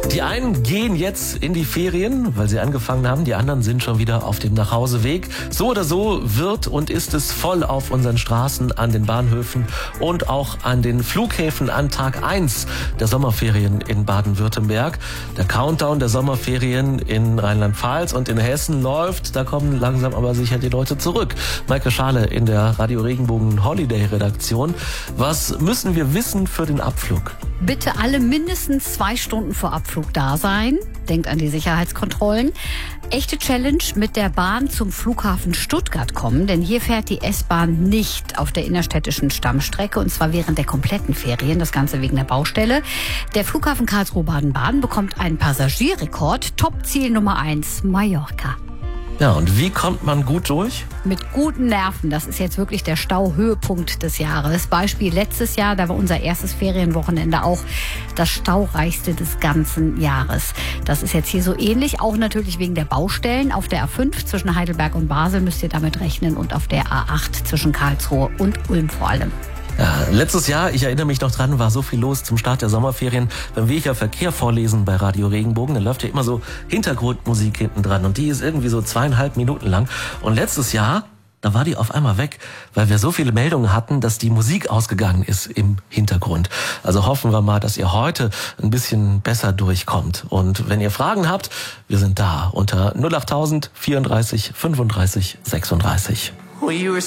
Die einen gehen jetzt in die Ferien, weil sie angefangen haben. Die anderen sind schon wieder auf dem Nachhauseweg. So oder so wird und ist es voll auf unseren Straßen, an den Bahnhöfen und auch an den Flughäfen an Tag 1 der Sommerferien in Baden-Württemberg. Der Countdown der Sommerferien in Rheinland-Pfalz und in Hessen läuft. Da kommen langsam aber sicher die Leute zurück. Maike Schale in der Radio Regenbogen Holiday Redaktion. Was müssen wir wissen für den Abflug? Bitte alle mindestens 2 Stunden vor Abflug da sein. Denkt an die Sicherheitskontrollen. Echte Challenge: mit der Bahn zum Flughafen Stuttgart kommen, denn hier fährt die S-Bahn nicht auf der innerstädtischen Stammstrecke, und zwar während der kompletten Ferien, das Ganze wegen der Baustelle. Der Flughafen Karlsruhe-Baden-Baden bekommt einen Passagierrekord. Topziel Nummer 1, Mallorca. Ja, und wie kommt man gut durch? Mit guten Nerven. Das ist jetzt wirklich der Stauhöhepunkt des Jahres. Beispiel letztes Jahr, da war unser erstes Ferienwochenende auch das staureichste des ganzen Jahres. Das ist jetzt hier so ähnlich, auch natürlich wegen der Baustellen. Auf der A5 zwischen Heidelberg und Basel müsst ihr damit rechnen und auf der A8 zwischen Karlsruhe und Ulm vor allem. Ja, letztes Jahr, ich erinnere mich noch dran, war so viel los zum Start der Sommerferien. Wenn wir hier Verkehr vorlesen bei Radio Regenbogen, dann läuft ja immer so Hintergrundmusik hinten dran und die ist irgendwie so 2,5 Minuten lang. Und letztes Jahr, da war die auf einmal weg, weil wir so viele Meldungen hatten, dass die Musik ausgegangen ist im Hintergrund. Also hoffen wir mal, dass ihr heute ein bisschen besser durchkommt. Und wenn ihr Fragen habt, wir sind da unter 08000 34 35 36.